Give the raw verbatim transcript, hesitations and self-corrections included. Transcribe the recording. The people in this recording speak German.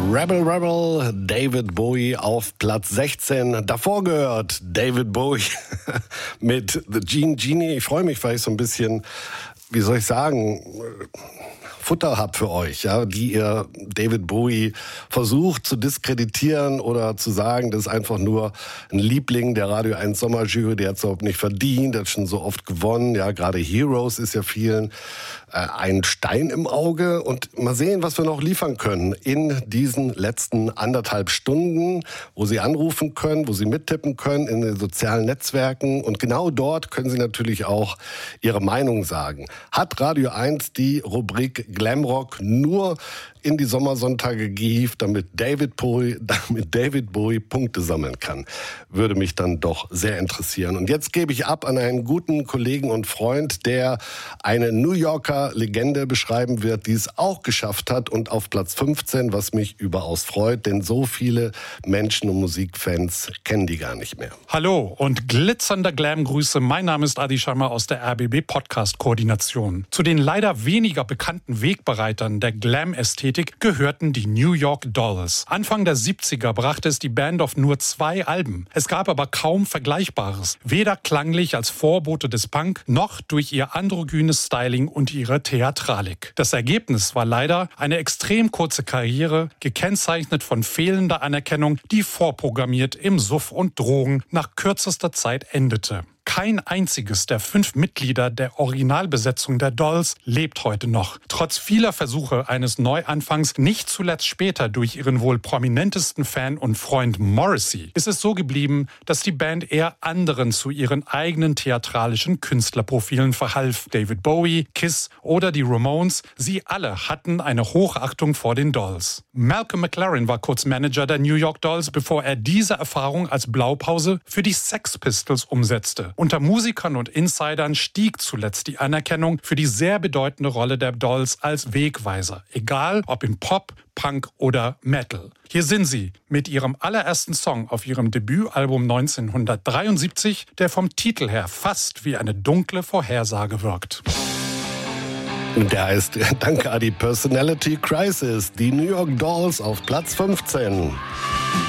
Rebel Rebel, David Bowie auf Platz sechzehn. Davor gehört David Bowie mit The Gene Genie. Ich freue mich, weil ich so ein bisschen, wie soll ich sagen, Futter habt für euch, ja, die ihr David Bowie versucht zu diskreditieren oder zu sagen, das ist einfach nur ein Liebling der Radio eins Sommerjury, der hat es überhaupt nicht verdient, der hat schon so oft gewonnen, ja, gerade Heroes ist ja vielen äh, ein Stein im Auge und mal sehen, was wir noch liefern können in diesen letzten anderthalb Stunden, wo Sie anrufen können, wo Sie mittippen können in den sozialen Netzwerken und genau dort können Sie natürlich auch Ihre Meinung sagen. Hat Radio eins die Rubrik Glamrock nur in die Sommersonntage gehievt, damit David Bowie, damit David Bowie Punkte sammeln kann. Würde mich dann doch sehr interessieren. Und jetzt gebe ich ab an einen guten Kollegen und Freund, der eine New Yorker Legende beschreiben wird, die es auch geschafft hat und auf Platz fünfzehn, was mich überaus freut, denn so viele Menschen und Musikfans kennen die gar nicht mehr. Hallo und glitzernde Glam-Grüße. Mein Name ist Adi Sharma aus der R B B Podcast-Koordination. Zu den leider weniger bekannten Wegbereitern der Glam-Ästhetik gehörten die New York Dolls. Anfang der siebziger brachte es die Band auf nur zwei Alben. Es gab aber kaum Vergleichbares. Weder klanglich als Vorbote des Punk, noch durch ihr androgynes Styling und ihre Theatralik. Das Ergebnis war leider eine extrem kurze Karriere, gekennzeichnet von fehlender Anerkennung, die vorprogrammiert im Suff und Drogen nach kürzester Zeit endete. Kein einziges der fünf Mitglieder der Originalbesetzung der Dolls lebt heute noch. Trotz vieler Versuche eines Neuanfangs, nicht zuletzt später durch ihren wohl prominentesten Fan und Freund Morrissey, ist es so geblieben, dass die Band eher anderen zu ihren eigenen theatralischen Künstlerprofilen verhalf. David Bowie, Kiss oder die Ramones, sie alle hatten eine Hochachtung vor den Dolls. Malcolm McLaren war kurz Manager der New York Dolls, bevor er diese Erfahrung als Blaupause für die Sex Pistols umsetzte. Unter Musikern und Insidern stieg zuletzt die Anerkennung für die sehr bedeutende Rolle der Dolls als Wegweiser, egal ob im Pop, Punk oder Metal. Hier sind sie mit ihrem allerersten Song auf ihrem Debütalbum neunzehnhundertdreiundsiebzig, der vom Titel her fast wie eine dunkle Vorhersage wirkt. Der heißt, danke Adi, Personality Crisis, die New York Dolls auf Platz fünfzehn.